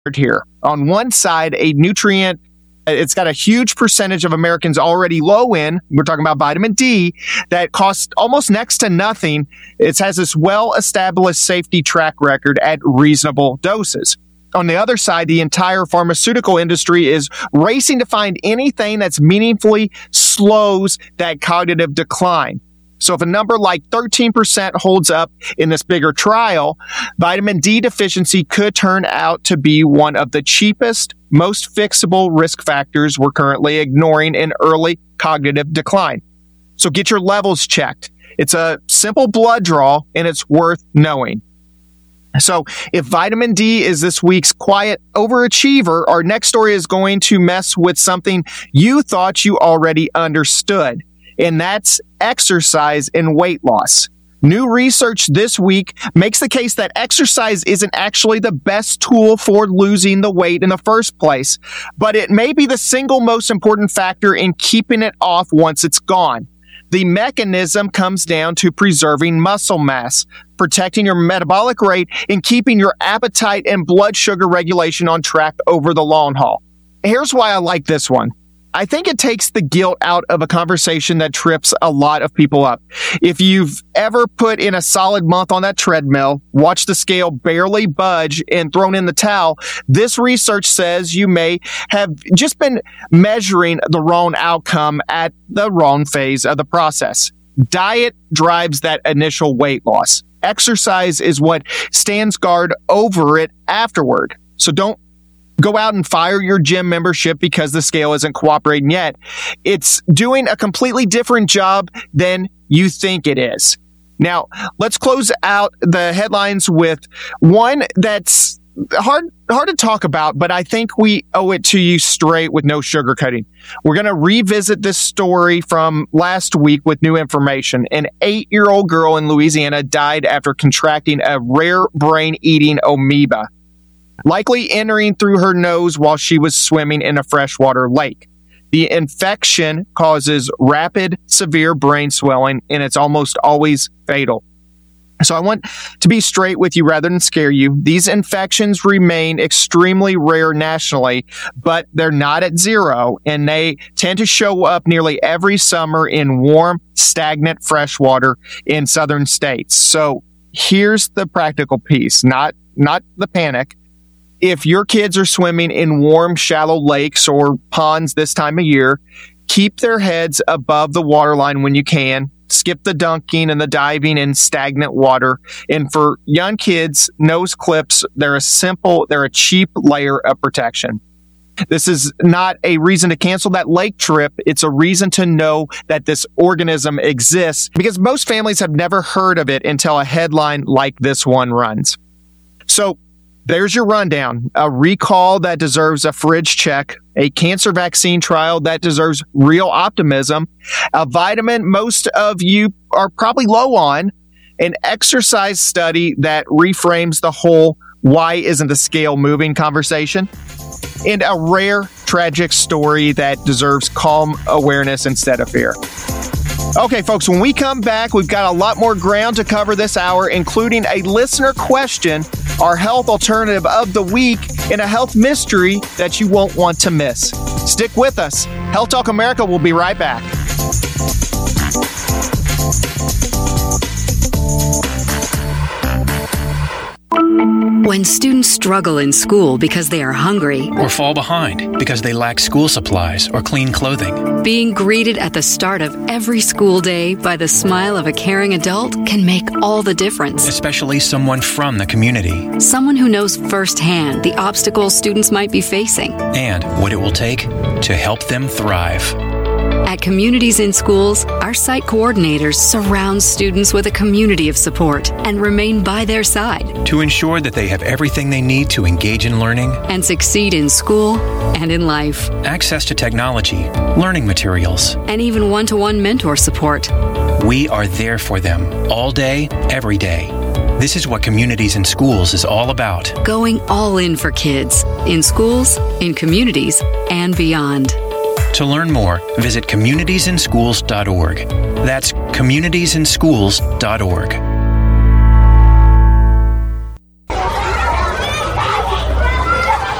here. On one side, a nutrient, it's got a huge percentage of Americans already low in. We're talking about vitamin D that costs almost next to nothing. It has this well-established safety track record at reasonable doses. On the other side, the entire pharmaceutical industry is racing to find anything that's meaningfully slows that cognitive decline. So if a number like 13% holds up in this bigger trial, vitamin D deficiency could turn out to be one of the cheapest, most fixable risk factors we're currently ignoring in early cognitive decline. So get your levels checked. It's a simple blood draw, and it's worth knowing. So if vitamin D is this week's quiet overachiever, our next story is going to mess with something you thought you already understood. And that's exercise and weight loss. New research this week makes the case that exercise isn't actually the best tool for losing the weight in the first place, but it may be the single most important factor in keeping it off once it's gone. The mechanism comes down to preserving muscle mass, protecting your metabolic rate, and keeping your appetite and blood sugar regulation on track over the long haul. Here's why I like this one. I think it takes the guilt out of a conversation that trips a lot of people up. If you've ever put in a solid month on that treadmill, watched the scale barely budge, and thrown in the towel, this research says you may have just been measuring the wrong outcome at the wrong phase of the process. Diet drives that initial weight loss. Exercise is what stands guard over it afterward. So don't go out and fire your gym membership because the scale isn't cooperating yet. It's doing a completely different job than you think it is. Now, let's close out the headlines with one that's hard to talk about, but I think we owe it to you straight with no sugarcoating. We're going to revisit this story from last week with new information. An 8-year-old girl in Louisiana died after contracting a rare brain-eating amoeba, likely entering through her nose while she was swimming in a freshwater lake. The infection causes rapid, severe brain swelling, and it's almost always fatal. So I want to be straight with you rather than scare you. These infections remain extremely rare nationally, but they're not at zero, and they tend to show up nearly every summer in warm, stagnant freshwater in southern states. So here's the practical piece, not the panic. If your kids are swimming in warm, shallow lakes or ponds this time of year, keep their heads above the waterline when you can. Skip the dunking and the diving in stagnant water. And for young kids, nose clips, they're a cheap layer of protection. This is not a reason to cancel that lake trip. It's a reason to know that this organism exists, because most families have never heard of it until a headline like this one runs. So there's your rundown. A recall that deserves a fridge check, a cancer vaccine trial that deserves real optimism, a vitamin most of you are probably low on, an exercise study that reframes the whole "why isn't the scale moving" conversation, and a rare, tragic story that deserves calm awareness instead of fear. Okay, folks, when we come back, we've got a lot more ground to cover this hour, including a listener question, our health alternative of the week, and a health mystery that you won't want to miss. Stick with us. Health Talk America will be right back. When students struggle in school because they are hungry, or fall behind because they lack school supplies or clean clothing, being greeted at the start of every school day by the smile of a caring adult can make all the difference. Especially someone from the community. Someone who knows firsthand the obstacles students might be facing and what it will take to help them thrive. At Communities in Schools, our site coordinators surround students with a community of support and remain by their side to ensure that they have everything they need to engage in learning and succeed in school and in life. Access to technology, learning materials, and even one-to-one mentor support. We are there for them all day, every day. This is what Communities in Schools is all about. Going all in for kids, in schools, in communities, and beyond. To learn more, visit communitiesinschools.org. That's communitiesinschools.org.